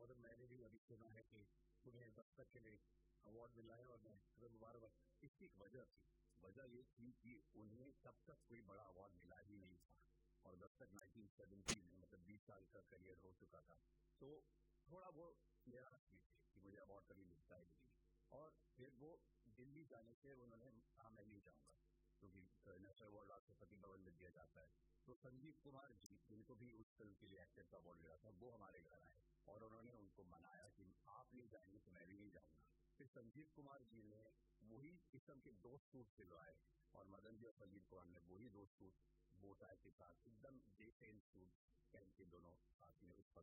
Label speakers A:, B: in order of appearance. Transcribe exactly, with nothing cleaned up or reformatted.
A: और मैंने भी अभी सुना है कि उन्हें दस्तक के लिए अवार्ड मिला है और मैं तुम्हें मुबारक। इसकी एक वजह थी, वजह ये थी कि उन्हें तब तक कोई बड़ा अवार्ड मिला ही नहीं था और दस्तक नाइनटीन सेवेंटी में मतलब बीस साल का करियर हो चुका था, तो थोड़ा वो निराश भी थे कि मुझे अवार्ड कभी मिलता ही नहीं। और फिर वो दिल्ली जाने से उन्होंने कहा मैं नहीं जाऊँगा क्योंकि नेशनल अवार्ड राष्ट्रपति भवन में दिया जाता है। तो संजीव कुमार जी जिनको भी उस फिल्म के लिए एक्टर का अवार्ड मिला था वो हमारे घर आए और उन्होंने उनको मनाया कि आप नहीं जाएंगे तो मैं भी नहीं जाऊँगा। फिर संजीव कुमार जी ने वही किस्म के दो सूट सिलवाए और मदन जी और संजीव कुमार ने वही दो सूट बोटाई के साथ एकदम जे सेम सूट पहन के दोनों साथ में उस